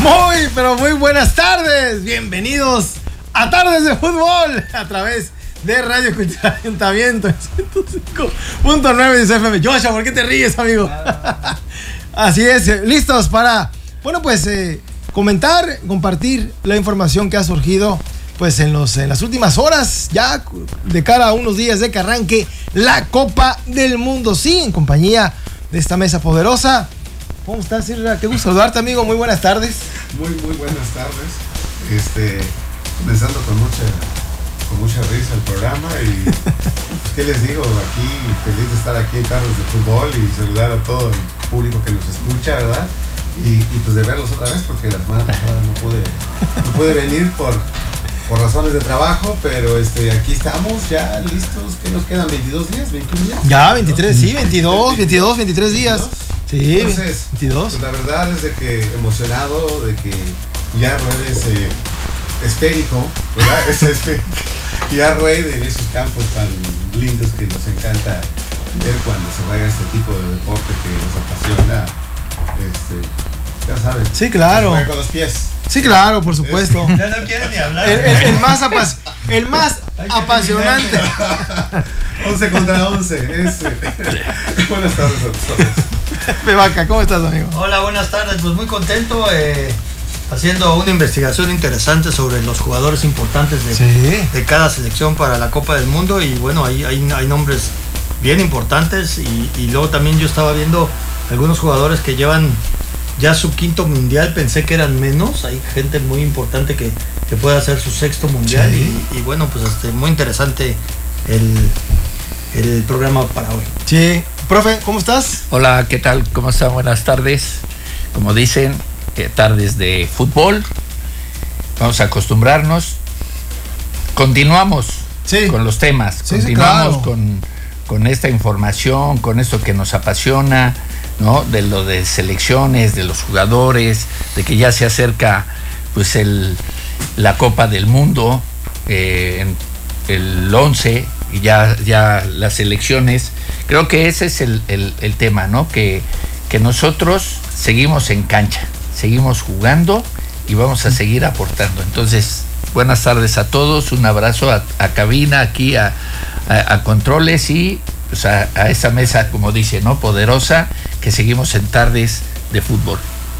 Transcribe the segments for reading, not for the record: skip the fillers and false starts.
Muy, pero muy buenas tardes. Bienvenidos a Tardes de Fútbol a través de Radio Ayuntamiento 105.9 de FM. Joshua, ¿por qué te ríes, amigo? Así es, listos para, bueno, pues comentar, compartir la información que ha surgido pues en las últimas horas, ya de cara a unos días de que arranque la Copa del Mundo. Sí, en compañía de esta mesa poderosa. ¿Cómo estás, Sirra? Qué gusto saludarte, amigo. Muy buenas tardes. Muy buenas tardes. Comenzando con mucha risa el programa y pues, ¿qué les digo? Aquí feliz de estar aquí en Tardes de Fútbol y saludar a todo el público que nos escucha, ¿verdad? Y pues de verlos otra vez porque la semana pasada no pude venir por razones de trabajo, pero aquí estamos ya listos. ¿Qué nos quedan? ¿22 días? ¿21 días? Ya, 23, sí, 23 días. Sí, entonces, 22. Pues la verdad es de que emocionado de que ya ruedes esférico, ¿verdad? Ya ruede en esos campos tan lindos que nos encanta ver cuando se juega este tipo de deporte que nos apasiona. Ya sabes. Sí, claro. Se juega con los pies. Sí, claro, por supuesto. Ya no quiere ni hablar. El más apasionante. 11 contra 11. Buenas tardes a todos. Pevaca, ¿cómo estás, amigo? Hola, buenas tardes. Pues muy contento haciendo una investigación interesante sobre los jugadores importantes de cada selección para la Copa del Mundo. Y bueno, hay nombres bien importantes. Y luego también yo estaba viendo algunos jugadores que llevan ya su quinto mundial. Pensé que eran menos. Hay gente muy importante que puede hacer su sexto mundial. Sí. Y bueno, pues muy interesante el programa para hoy. Sí. Profe, ¿cómo estás? Hola, ¿qué tal? ¿Cómo están? Buenas tardes. Como dicen, tardes de fútbol. Vamos a acostumbrarnos. Continuamos con los temas. Continuamos claro. con esta información, con esto que nos apasiona, ¿no? De lo de selecciones, de los jugadores, de que ya se acerca pues la Copa del Mundo, el 11 y ya las elecciones. Creo que ese es el tema, ¿no? Que nosotros seguimos en cancha, seguimos jugando y vamos a seguir aportando. Entonces, buenas tardes a todos, un abrazo a cabina, aquí a controles y pues a esa mesa, como dice, ¿no? Poderosa, que seguimos en Tardes de Fútbol.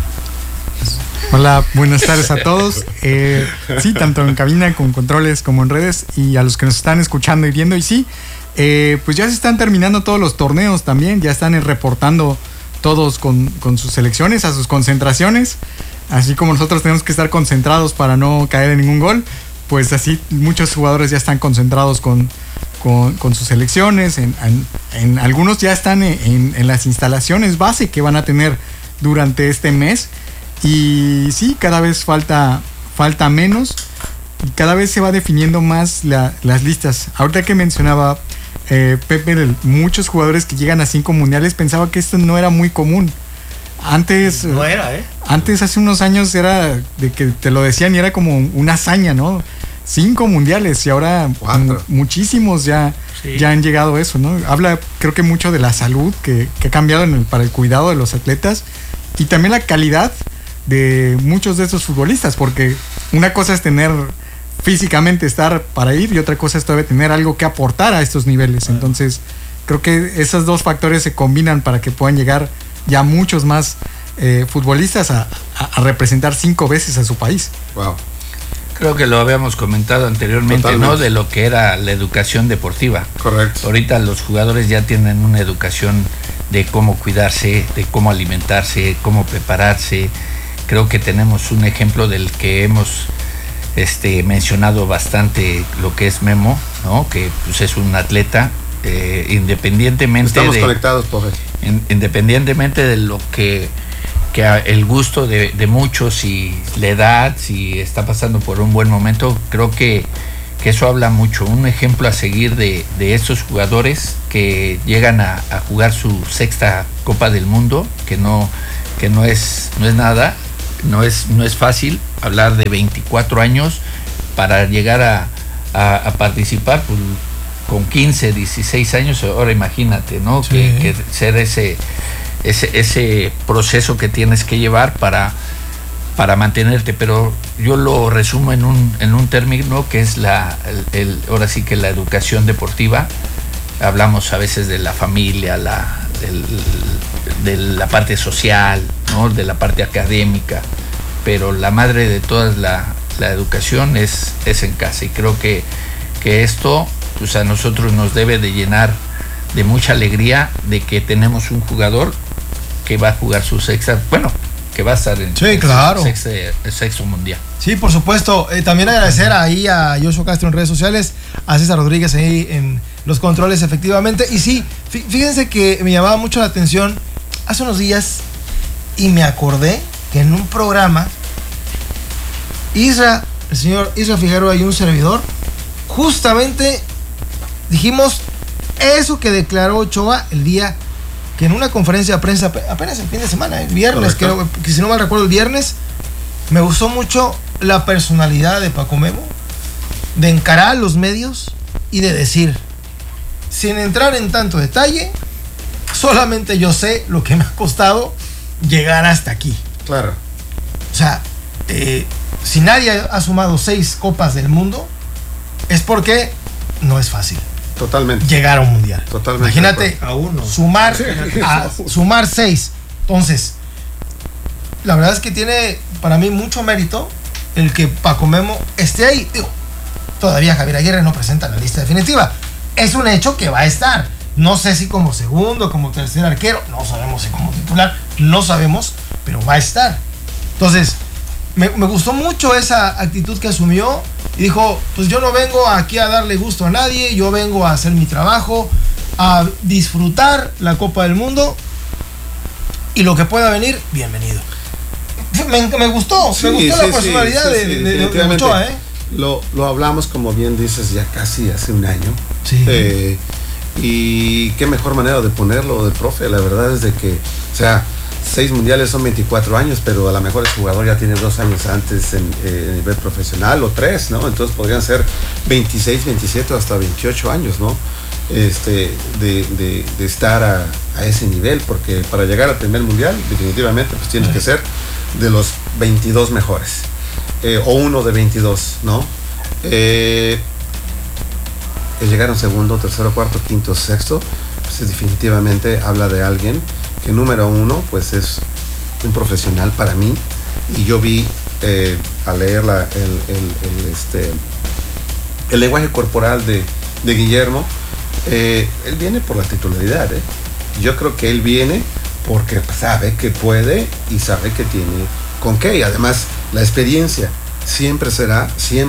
Hola, buenas tardes a todos. Sí, tanto en cabina, con controles, como en redes, y a los que nos están escuchando y viendo. Y sí, pues ya se están terminando todos los torneos también, ya están reportando todos con sus selecciones a sus concentraciones. Así como nosotros tenemos que estar concentrados para no caer en ningún gol, pues así muchos jugadores ya están concentrados con sus selecciones. En algunos ya están en las instalaciones base que van a tener durante este mes. Y sí, cada vez falta menos y cada vez se va definiendo más las listas. Ahorita que mencionaba Pepe, muchos jugadores que llegan a 5 mundiales, pensaba que esto no era muy común. Antes, antes hace unos años era de que te lo decían y era como una hazaña, ¿no? 5 mundiales y ahora muchísimos ya han llegado a eso, ¿no? Habla, creo que mucho de la salud que ha cambiado para el cuidado de los atletas y también la calidad de muchos de esos futbolistas, porque una cosa es tener físicamente estar para ir y otra cosa es todavía tener algo que aportar a estos niveles. Entonces creo que esos dos factores se combinan para que puedan llegar ya muchos más futbolistas a representar 5 veces a su país. Wow. Creo que lo habíamos comentado anteriormente, totalmente, ¿no? De lo que era la educación deportiva. Correcto. Ahorita los jugadores ya tienen una educación de cómo cuidarse, de cómo alimentarse, cómo prepararse. Creo que tenemos un ejemplo del que hemos mencionado bastante, lo que es Memo, ¿no? Que pues es un atleta, independientemente estamos conectados, profe. Independientemente de lo que el gusto de muchos y la edad, si está pasando por un buen momento, creo que eso habla mucho. Un ejemplo a seguir de estos jugadores que llegan a jugar su 6ª Copa del Mundo, que no es nada. No es fácil hablar de 24 años para llegar a participar pues, con 15, 16 años. Ahora imagínate, ¿no? Sí. Que ser ese proceso que tienes que llevar para para mantenerte, pero yo lo resumo en un término que es ahora sí que la educación deportiva. Hablamos a veces de la familia, de la parte social, ¿no? De la parte académica, pero la madre de todas la educación es en casa, y creo que esto pues a nosotros nos debe de llenar de mucha alegría de que tenemos un jugador que va a jugar su sexta, que va a estar en claro. el sexto mundial. Sí, por supuesto. También agradecer ahí a Joshua Castro en redes sociales, a César Rodríguez ahí en los controles, efectivamente. Y sí, fíjense que me llamaba mucho la atención hace unos días y me acordé que en un programa, el señor Isra Figueroa y un servidor, justamente dijimos eso que declaró Ochoa el día que en una conferencia de prensa, apenas el fin de semana, el viernes, creo que si no mal recuerdo el viernes, me gustó mucho la personalidad de Paco Memo, de encarar los medios y de decir, sin entrar en tanto detalle, solamente yo sé lo que me ha costado llegar hasta aquí. Claro. O sea, si nadie ha sumado 6 copas del mundo, es porque no es fácil. Totalmente. Llegar a un mundial. Totalmente. Imagínate a uno. Sumar 6. Entonces, la verdad es que tiene para mí mucho mérito el que Paco Memo esté ahí. Digo, todavía Javier Aguirre no presenta la lista definitiva. Es un hecho que va a estar. No sé si como segundo, como tercer arquero, no sabemos si como titular, no sabemos, pero va a estar. Entonces, me gustó mucho esa actitud que asumió y dijo, pues yo no vengo aquí a darle gusto a nadie, yo vengo a hacer mi trabajo, a disfrutar la Copa del Mundo y lo que pueda venir, bienvenido. Me gustó la personalidad de Ochoa, ¿eh? Lo hablamos, como bien dices, ya casi hace un año. Sí. Y qué mejor manera de ponerlo del profe, la verdad es de que, o sea, 6 mundiales son 24 años, pero a lo mejor el jugador ya tiene 2 años antes en nivel profesional, o 3, ¿no? Entonces podrían ser 26, 27 o hasta 28 años, ¿no? De estar a ese nivel, porque para llegar al primer mundial, definitivamente, pues tienes que ser de los 22 mejores, o uno de 22, ¿no? El llegar a un segundo, tercero, cuarto, quinto, sexto, pues definitivamente habla de alguien que, número uno, pues es un profesional para mí. Y yo vi al leer el lenguaje corporal de Guillermo, él viene por la titularidad, ¿eh? Yo creo que él viene porque sabe que puede y sabe que tiene con qué. Y además la experiencia siempre será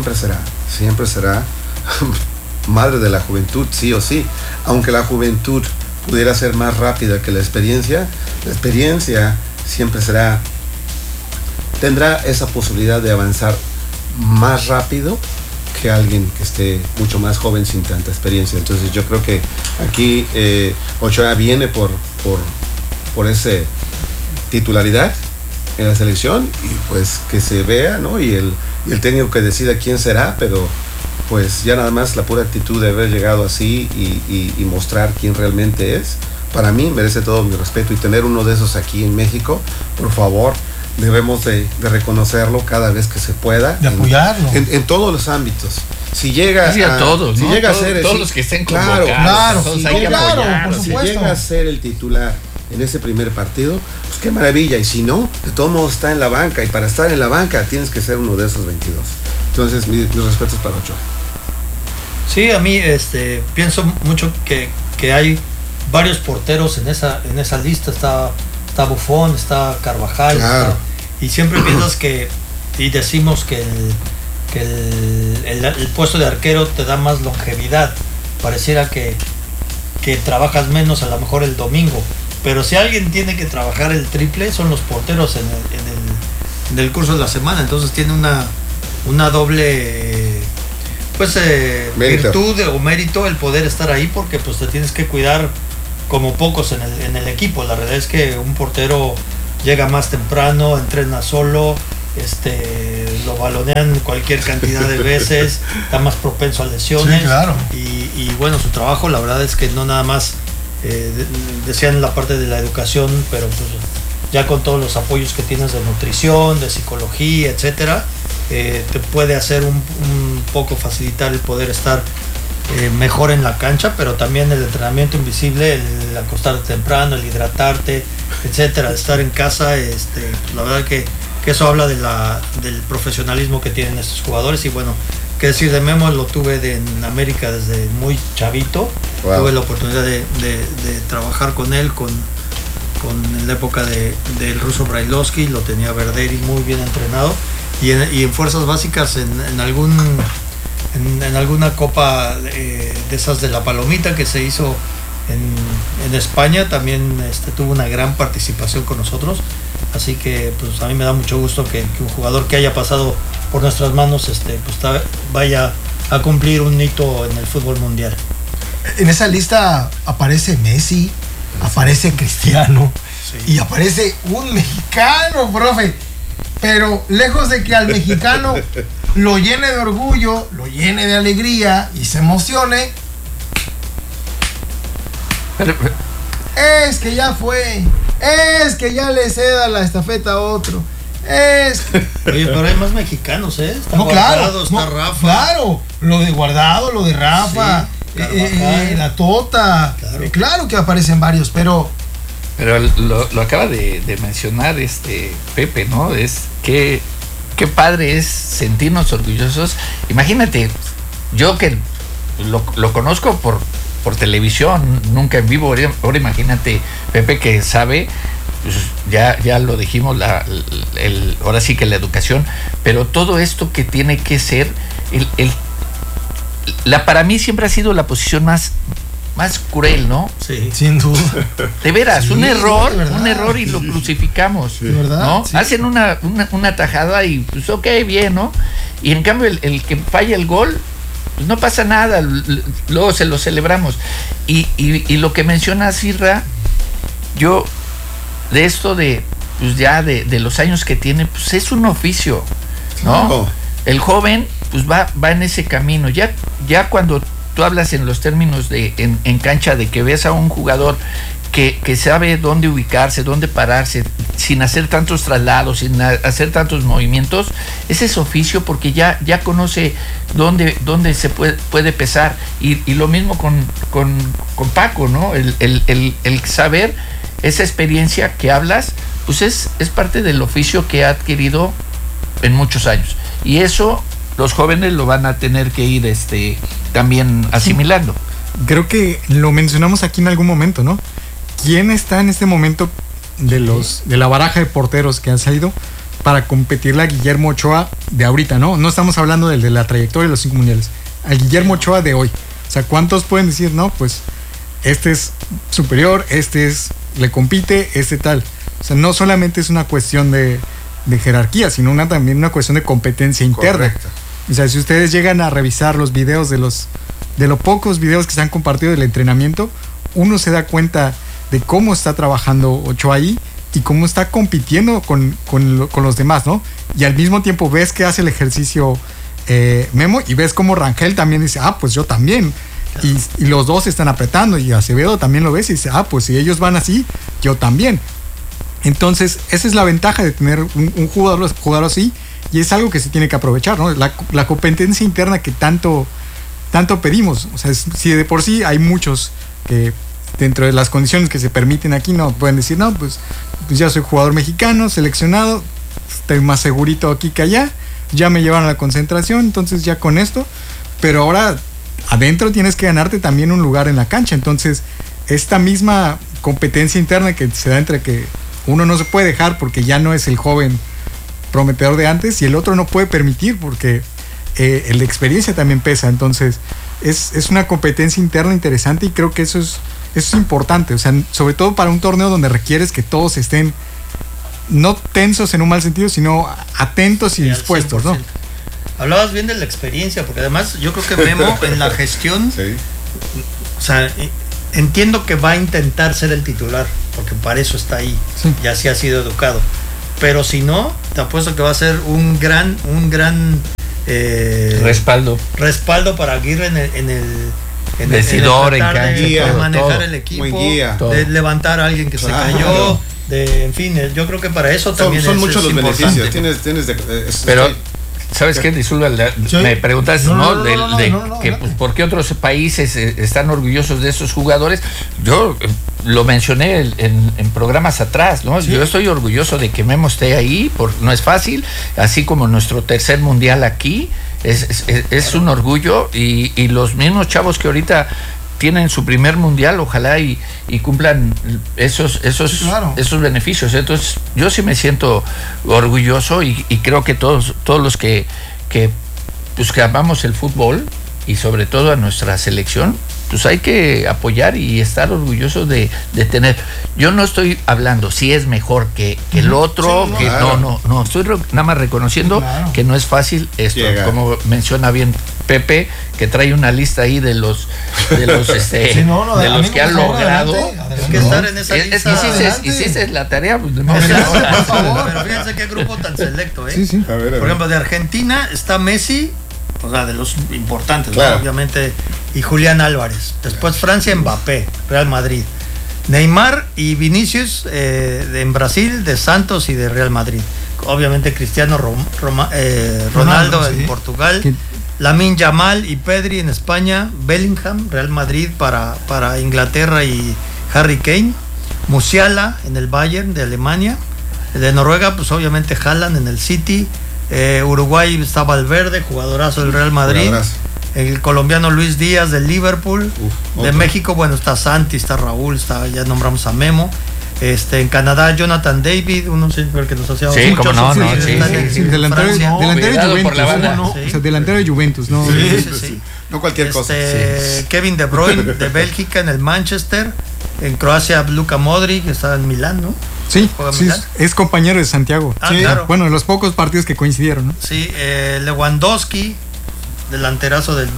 madre de la juventud, sí o sí. Aunque la juventud pudiera ser más rápida que la experiencia siempre tendrá esa posibilidad de avanzar más rápido que alguien que esté mucho más joven sin tanta experiencia. Entonces yo creo que aquí Ochoa viene por esa titularidad en la selección, y pues que se vea, ¿no? Y el técnico que decida quién será, pero pues ya nada más la pura actitud de haber llegado así y mostrar quién realmente es, para mí merece todo mi respeto. Y tener uno de esos aquí en México, por favor, debemos de reconocerlo cada vez que se pueda, de apoyarlo en todos los ámbitos. Si llega a todos, si ¿no? llega a ser todos los que estén convocados, claro, todos si hay que apoyarlos. si llega a ser el titular en ese primer partido, pues qué maravilla. Y si no, de todos modos está en la banca, y para estar en la banca tienes que ser uno de esos 22. Entonces mis respetos para Ochoa. Sí, a mí pienso mucho que hay varios porteros en esa lista. Está Buffon, está Carvajal, claro. Y siempre piensas y decimos que el puesto de arquero te da más longevidad. Pareciera que trabajas menos a lo mejor el domingo, pero si alguien tiene que trabajar el triple son los porteros en el curso de la semana. Entonces tiene una doble virtud o mérito el poder estar ahí, porque pues te tienes que cuidar como pocos en el equipo. La verdad es que un portero llega más temprano, entrena solo, lo balonean cualquier cantidad de veces, está más propenso a lesiones. Sí, claro. Y bueno, su trabajo, la verdad es que no nada más decían la parte de la educación, pero pues ya con todos los apoyos que tienes de nutrición, de psicología, etcétera, te puede hacer un poco facilitar el poder estar mejor en la cancha, pero también el entrenamiento invisible, el acostarte temprano, el hidratarte, etcétera, estar en casa, la verdad que eso habla del profesionalismo que tienen estos jugadores. Y bueno, qué decir de Memo, lo tuve en América desde muy chavito. Wow. Tuve la oportunidad de trabajar con él en la época del ruso Brailovsky, lo tenía Verderi muy bien entrenado, y en fuerzas básicas en alguna copa de esas de la palomita que se hizo en España, también tuvo una gran participación con nosotros. Así que pues a mí me da mucho gusto que un jugador que haya pasado por nuestras manos vaya a cumplir un hito en el fútbol mundial. En esa lista aparece Messi, aparece Cristiano, sí, y aparece un mexicano, profe. Pero lejos de que al mexicano lo llene de orgullo, lo llene de alegría y se emocione, es que ya fue, es que ya le ceda la estafeta a otro, es que... Oye, pero hay más mexicanos, Está no, Guardado, claro, está Rafa. Claro, lo de Guardado, lo de Rafa, sí, la Tota, claro que aparecen varios, pero lo acaba de mencionar Pepe, ¿no? Es qué padre es sentirnos orgullosos. Imagínate, yo que lo conozco por televisión, nunca en vivo. Ahora imagínate, Pepe, que sabe, pues ya lo dijimos, ahora sí que la educación, pero todo esto que tiene que ser para mí siempre ha sido la posición más cruel, ¿no? Sí, sin duda. De veras, sí, un error y lo sí, crucificamos, de verdad, ¿no? sí. Hacen una tajada y pues ok, bien, ¿no? Y en cambio el que falla el gol, pues no pasa nada, luego se lo celebramos. Y lo que menciona Sirra, yo de esto pues ya de los años que tiene, pues es un oficio, ¿no? Oh. El joven pues va en ese camino. Ya cuando tú hablas en los términos en cancha de que ves a un jugador que sabe dónde ubicarse, dónde pararse, sin hacer tantos traslados, sin hacer tantos movimientos, ese es oficio, porque ya conoce dónde se puede pesar. Y lo mismo con Paco, ¿no? El saber esa experiencia que hablas, pues es parte del oficio que ha adquirido en muchos años. Y eso los jóvenes lo van a tener que ir también asimilando. Creo que lo mencionamos aquí en algún momento, ¿no? ¿Quién está en este momento de la baraja de porteros que han salido para competirle a Guillermo Ochoa de ahorita, ¿no? No estamos hablando del de la trayectoria de los 5 mundiales, al Guillermo Ochoa de hoy. O sea, ¿cuántos pueden decir, no, pues este es superior, le compite, tal? O sea, no solamente es una cuestión de jerarquía, sino también una cuestión de competencia interna. Correcto. O sea, si ustedes llegan a revisar los videos de los pocos videos que se han compartido del entrenamiento, uno se da cuenta de cómo está trabajando Ochoa ahí y cómo está compitiendo con los demás, ¿no? Y al mismo tiempo ves que hace el ejercicio Memo, y ves cómo Rangel también dice, pues yo también. Claro. Y los dos están apretando, y Acevedo también lo ves y dice, pues si ellos van así, yo también. Entonces, esa es la ventaja de tener un jugador así, y es algo que se tiene que aprovechar, ¿no? La competencia interna que tanto pedimos. O sea, si de por sí hay muchos que dentro de las condiciones que se permiten aquí, no pueden decir, no, pues ya soy jugador mexicano, seleccionado, estoy más segurito aquí que allá, ya me llevaron a la concentración, entonces ya con esto, pero ahora adentro tienes que ganarte también un lugar en la cancha. Entonces, esta misma competencia interna que se da entre que uno no se puede dejar porque ya no es el joven prometedor de antes, y el otro no puede permitir porque el de experiencia también pesa. Entonces es una competencia interna interesante, y creo que eso es importante. O sea, sobre todo para un torneo donde requieres que todos estén no tensos en un mal sentido, sino atentos y dispuestos, 100%. ¿No? Hablabas bien de la experiencia, porque además yo creo que Memo en la gestión, sí, o sea, entiendo que va a intentar ser el titular, porque para eso está ahí, sí, y así ha sido educado. Pero si no, te apuesto que va a ser un gran respaldo para Aguirre en el vestidor, en cancha, de manejar todo, el equipo, de levantar a alguien que se cayó, En fin, yo creo que para eso también son muchos los importante. beneficios. Pero, ¿sabes qué? Disculpa, me preguntaste, ¿por qué otros países están orgullosos de esos jugadores? Yo lo mencioné en programas atrás, ¿no? Sí. Yo estoy orgulloso de que Memo esté ahí, no es fácil, así como nuestro tercer mundial aquí, es un orgullo, y los mismos chavos que ahorita tienen su primer mundial, ojalá y cumplan esos beneficios. Entonces yo sí me siento orgulloso, y creo que todos los que amamos el fútbol, y sobre todo a nuestra selección, pues hay que apoyar y estar orgullosos de tener. Yo no estoy hablando si es mejor que el otro, sí, no, estoy nada más reconociendo que no es fácil esto. Como menciona bien Pepe, que trae una lista ahí de los de los que han logrado. Es que estar en esa lista. Hiciste la tarea, pues, pero fíjense qué grupo tan selecto, ¿eh? Sí. A ver. Por ejemplo, de Argentina está Messi, o sea, de los importantes, claro, ¿no? Obviamente, y Julián Álvarez. Después Francia, Mbappé, Real Madrid. Neymar y Vinicius en Brasil, de Santos y de Real Madrid. Obviamente Cristiano Ronaldo en Portugal. Lamine Yamal y Pedri en España. Bellingham, Real Madrid para Inglaterra y Harry Kane. Musiala en el Bayern de Alemania. De Noruega, pues obviamente Haaland en el City. Uruguay está Valverde, jugadorazo del Real Madrid. Jugadorazo. El colombiano Luis Díaz del Liverpool. De México, bueno, está Santi, está Raúl, ya nombramos a Memo. En Canadá, Jonathan David, uno siempre que nos hacía mucho. Delantero de Juventus. Delantero de Juventus, ¿no? Sí. No cualquier cosa. Kevin De Bruyne de Bélgica en el Manchester. En Croacia, Luka Modric, que está en Milán, ¿no? Sí, es compañero de Santiago. Claro. Bueno, los pocos partidos que coincidieron, ¿no? Sí, Lewandowski, delanterazo del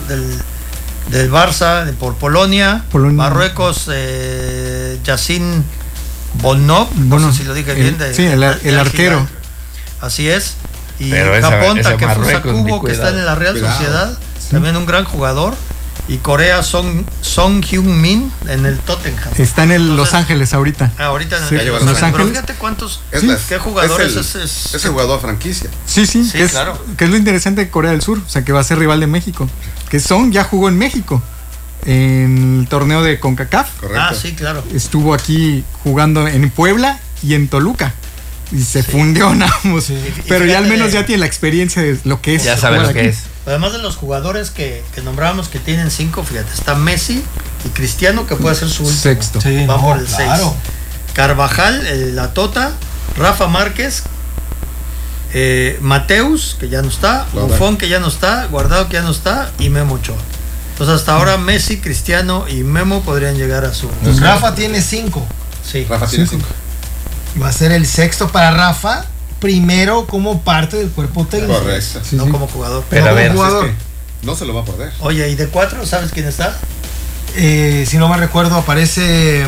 Barça, por Polonia. Marruecos, Yacine Bonov, no sé si lo dije bien. El arquero. Así es. Y pero Japón, esa Takefusa Kubo, que está en la Real Sociedad, también un gran jugador. Y Corea, Song Hyun-min en el Tottenham. Está en Los Ángeles ahorita. Ahorita en Los Ángeles. Pero fíjate cuántos, qué jugadores es el jugador franquicia. Sí, claro. Que es lo interesante de Corea del Sur, o sea, que va a ser rival de México. Que Song ya jugó en México, en el torneo de CONCACAF. Correcto. Sí, claro. Estuvo aquí jugando en Puebla y en Toluca. Y se fundió en ambos. Sí. Pero ya al menos ya tiene la experiencia de lo que es. Ya sabe lo que es. Además de los jugadores que nombrábamos que tienen 5, fíjate, está Messi y Cristiano, que puede ser su último. Sexto. Sí, va por el 6. Carvajal, la Tota, Rafa Márquez, Mateus, que ya no está, Buffon, que ya no está, Guardado, que ya no está, y Memo Ochoa. Entonces hasta ahora Messi, Cristiano y Memo podrían llegar a su... Pues Rafa tiene 5. Sí. Rafa tiene 5. Va a ser el sexto para Rafa, primero como parte del cuerpo técnico. Correcto. No como jugador. Pero a ver, jugador. Es que no se lo va a perder. Oye, ¿y de 4 sabes quién está? Si no me recuerdo, aparece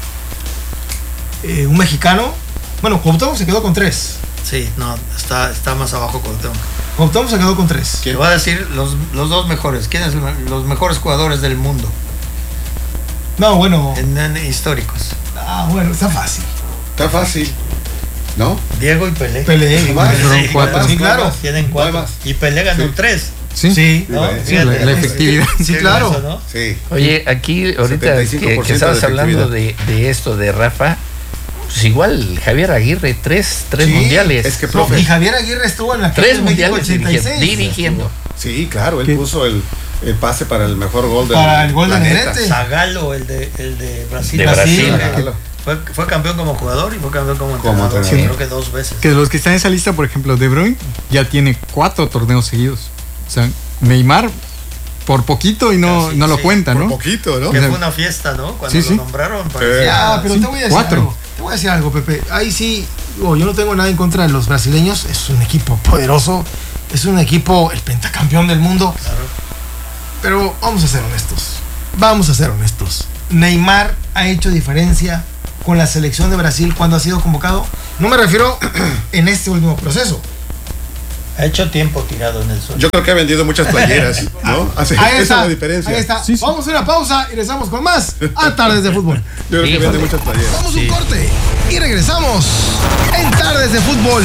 un mexicano. Bueno, Cuauhtémoc se quedó con 3. Sí, no, está más abajo Cuauhtémoc. Cuauhtémoc se quedó con 3. Te voy a decir los 2 mejores. ¿Quiénes son los mejores jugadores del mundo? No, bueno. En históricos. Bueno, está fácil. Está fácil, ¿no? Diego y Pelé. Fueron 4. Sí, claro. Tienen 4. Y Pelé ganó 3. Sí, ¿no? la efectividad. Sí, claro. Eso, ¿no? Sí. Oye, aquí ahorita que estabas hablando de esto de Rafa, pues igual Javier Aguirre, 3 mundiales. Es que, profe, y Javier Aguirre estuvo en la 3 mundiales dirigiendo. Sí, claro, él puso el pase para el mejor gol del para el gol de Negrete. Zagallo, el de Brasil. De Brasil. Fue campeón como jugador y fue campeón como entrenador. Sí. Creo que 2 veces. Que de los que están en esa lista, por ejemplo, De Bruyne ya tiene 4 torneos seguidos. O sea, Neymar por poquito y no lo cuenta, ¿no? Por poquito, ¿no? Que fue una fiesta, ¿no? Cuando lo nombraron. Parecía, pero te voy a decir 4. algo. Te voy a decir algo, Pepe. Ahí sí, yo no tengo nada en contra de los brasileños. Es un equipo poderoso. Es un equipo, el pentacampeón del mundo. Claro. Pero vamos a ser honestos. Neymar ha hecho diferencia con la selección de Brasil cuando ha sido convocado. No me refiero en este último proceso. Ha hecho tiempo tirado en el suelo. Yo creo que ha vendido muchas playeras, ¿no? Ahí está, esa es la diferencia. Ahí está. Sí, sí. Vamos a una pausa y regresamos con más a Tardes de Fútbol. Yo creo que vende muchas playeras. Vamos a un corte y regresamos en Tardes de Fútbol.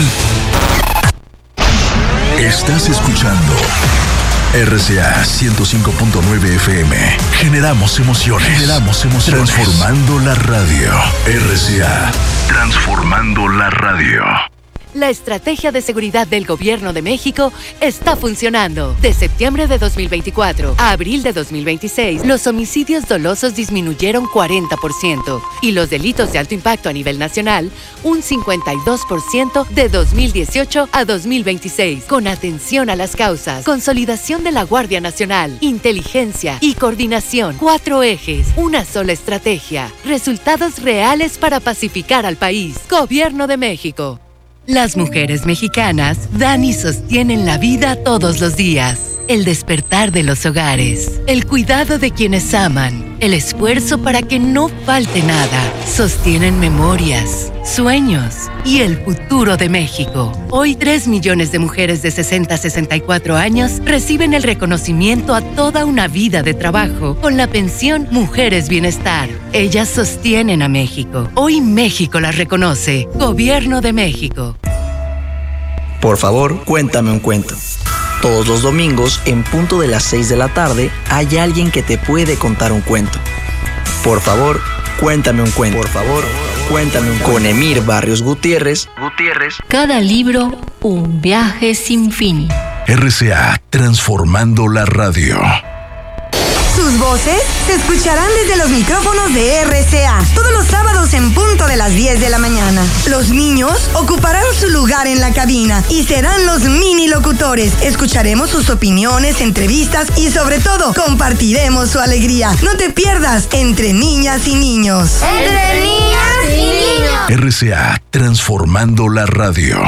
Estás escuchando RCA 105.9 FM. Generamos emociones. Transformando la radio. RCA. Transformando la radio. La estrategia de seguridad del Gobierno de México está funcionando. De septiembre de 2024 a abril de 2026, los homicidios dolosos disminuyeron 40% y los delitos de alto impacto a nivel nacional un 52% de 2018 a 2026. Con atención a las causas, consolidación de la Guardia Nacional, inteligencia y coordinación. 4 ejes, una sola estrategia. Resultados reales para pacificar al país. Gobierno de México. Las mujeres mexicanas dan y sostienen la vida todos los días. El despertar de los hogares, el cuidado de quienes aman, el esfuerzo para que no falte nada. Sostienen memorias, sueños y el futuro de México. Hoy 3 millones de mujeres de 60 a 64 años reciben el reconocimiento a toda una vida de trabajo con la pensión Mujeres Bienestar. Ellas sostienen a México. Hoy México las reconoce. Gobierno de México. Por favor, cuéntame un cuento. Todos los domingos, en punto de las 6 de la tarde, hay alguien que te puede contar un cuento. Por favor, cuéntame un cuento. Por favor, cuéntame un cuento. Con Emir Barrios Gutiérrez. Cada libro, un viaje sin fin. RCA, transformando la radio. Sus voces se escucharán desde los micrófonos de RCA todos los sábados en punto de las 10 de la mañana. Los niños ocuparán su lugar en la cabina y serán los mini locutores. Escucharemos sus opiniones, entrevistas y sobre todo compartiremos su alegría. No te pierdas Entre Niñas y Niños. Entre Niñas y Niños. RCA, transformando la radio.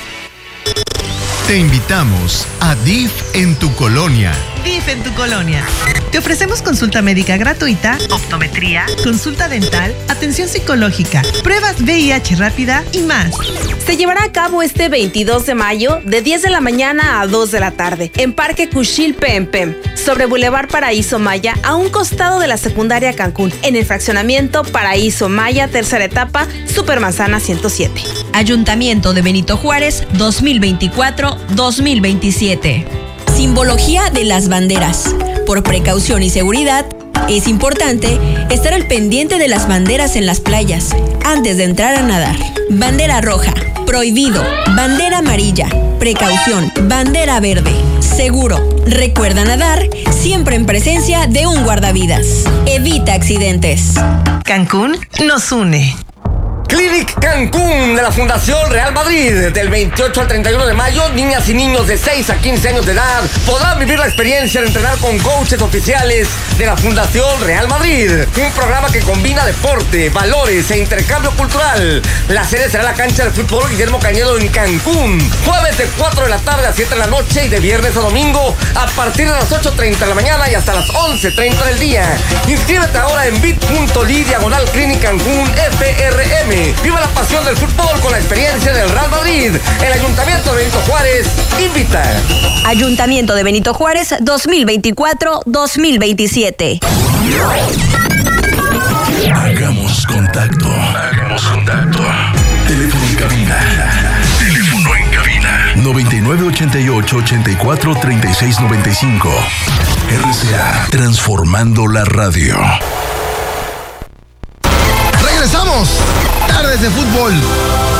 Te invitamos a DIF en tu colonia. DIF en tu colonia. Te ofrecemos consulta médica gratuita, optometría, consulta dental, atención psicológica, pruebas VIH rápida y más. Se llevará a cabo este 22 de mayo de 10 de la mañana a 2 de la tarde en Parque Cuchil Pempem, sobre Boulevard Paraíso Maya, a un costado de la secundaria Cancún, en el fraccionamiento Paraíso Maya, tercera etapa, Supermanzana 107. Ayuntamiento de Benito Juárez 2024-2027. Simbología de las banderas. Por precaución y seguridad, es importante estar al pendiente de las banderas en las playas antes de entrar a nadar. Bandera roja, prohibido. Bandera amarilla, precaución. Bandera verde, seguro. Recuerda nadar siempre en presencia de un guardavidas. Evita accidentes. Cancún nos une. Clinic Cancún de la Fundación Real Madrid. Del 28 al 31 de mayo, niñas y niños de 6 a 15 años de edad podrán vivir la experiencia de entrenar con coaches oficiales de la Fundación Real Madrid. Un programa que combina deporte, valores e intercambio cultural. La sede será la cancha de fútbol Guillermo Cañedo en Cancún. Jueves de 4 de la tarde a 7 de la noche y de viernes a domingo a partir de las 8:30 de la mañana y hasta las 11:30 del día. Inscríbete ahora en bit.ly/Clinic Cancún FRM. Viva la pasión del fútbol con la experiencia del Real Madrid. El Ayuntamiento de Benito Juárez invita. Ayuntamiento de Benito Juárez 2024-2027. Hagamos contacto. Teléfono en cabina. 9988-843695. RCA, transformando la radio. Regresamos. Tardes de Fútbol.